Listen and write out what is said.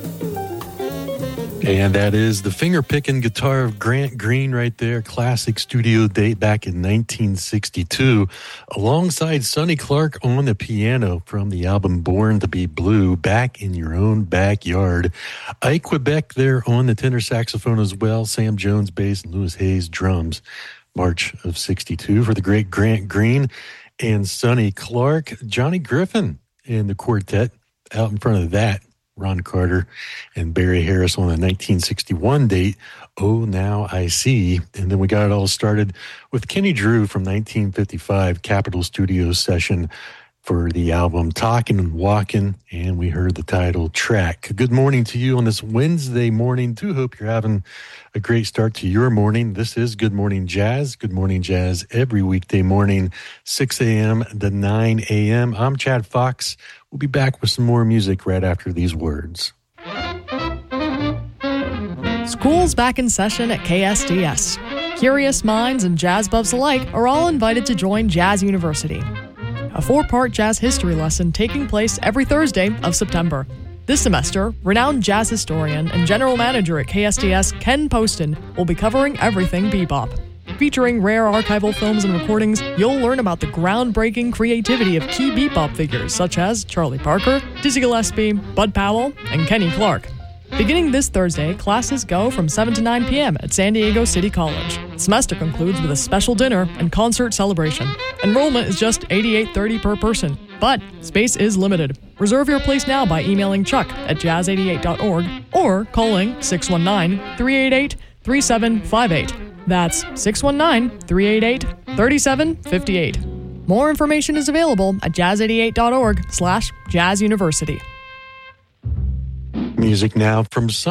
And that is the finger-picking guitar of Grant Green right there. Classic studio date back in 1962. Alongside Sonny Clark on the piano from the album Born to Be Blue, Back in Your Own Backyard. Ike Quebec there on the tenor saxophone as well. Sam Jones bass and Louis Hayes drums. March of 62 for the great Grant Green and Sonny Clark. Johnny Griffin and the quartet out in front of that. Ron Carter and Barry Harris on the 1961 date, Oh Now I See. And then we got it all started with Kenny Drew from 1955, Capitol Studios session for the album Talkin' and Walkin', and we heard the title track. Good morning to you on this Wednesday morning. Do hope you're having a great start to your morning. This is Good Morning Jazz. Good Morning Jazz every weekday morning, 6 a.m. to 9 a.m. I'm Chad Fox. We'll be back with some more music right after these words. School's back in session at KSDS. Curious minds and jazz buffs alike are all invited to join Jazz University, a 4-part jazz history lesson taking place every Thursday of September. This semester, renowned jazz historian and general manager at KSDS, Ken Poston, will be covering everything bebop. Featuring rare archival films and recordings, you'll learn about the groundbreaking creativity of key bebop figures such as Charlie Parker, Dizzy Gillespie, Bud Powell, and Kenny Clark. Beginning this Thursday, classes go from 7 to 9 p.m. at San Diego City College. The semester concludes with a special dinner and concert celebration. Enrollment is just $88.30 per person, but space is limited. Reserve your place now by emailing chuck@jazz88.org or calling 619-388-3758. That's 619-388-3758. More information is available at jazz88.org/jazzuniversity. Music now from